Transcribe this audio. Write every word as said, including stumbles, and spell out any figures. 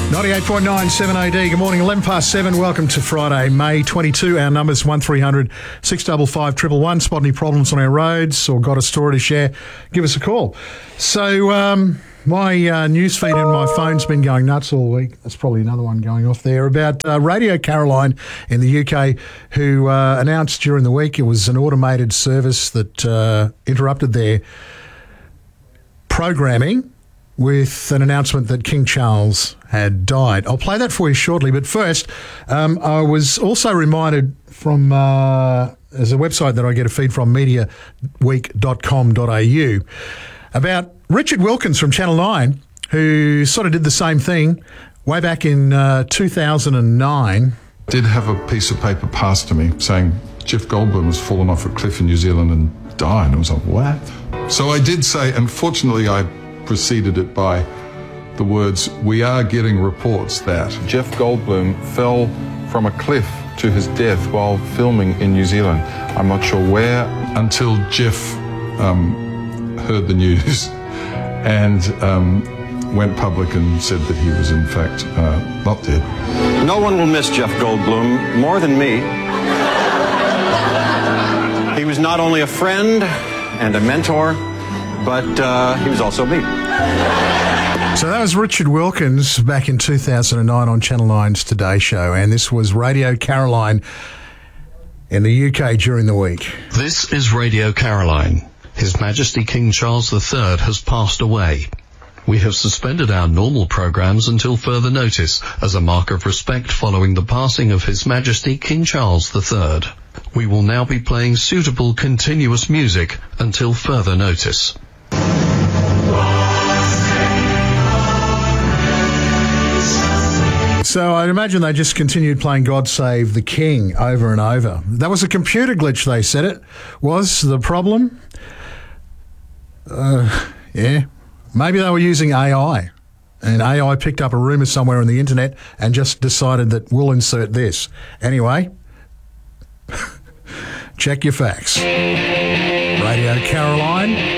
ninety-eight point nine seven A D. Good morning, eleven past seven. Welcome to Friday, May twenty-second. Our number's one three hundred six five five one one one. Spot any problems on our roads or got a story to share, give us a call. So, um, my uh, newsfeed in my phone's been going nuts all week. That's probably another one going off there about uh, Radio Caroline in the U K, who uh, announced during the week it was an automated service that uh, interrupted their programming with an announcement that King Charles had died. I'll play that for you shortly, but first, um, I was also reminded from, uh, there's a website that I get a feed from, media week dot com dot a u, about Richard Wilkins from Channel nine, who sort of did the same thing way back in uh, two thousand nine. Did have a piece of paper passed to me saying Jeff Goldblum has fallen off a cliff in New Zealand and died. I was like, what? So I did say, and fortunately I preceded it by the words, we are getting reports that Jeff Goldblum fell from a cliff to his death while filming in New Zealand. I'm not sure where. Until Jeff um, heard the news and um, went public and said that he was in fact uh, not dead. No one will miss Jeff Goldblum more than me. He was not only a friend and a mentor, but uh, he was also me. So that was Richard Wilkins back in two thousand nine on Channel nine's Today Show, and this was Radio Caroline in the U K during the week. This is Radio Caroline. His Majesty King Charles the Third has passed away. We have suspended our normal programmes until further notice as a mark of respect following the passing of His Majesty King Charles the Third. We will now be playing suitable continuous music until further notice. So I'd imagine they just continued playing God Save the King over and over. That was a computer glitch, they said it was the problem. Uh, yeah. Maybe they were using A I, and A I picked up a rumour somewhere on the internet and just decided that we'll insert this. Anyway, check your facts. Radio Caroline.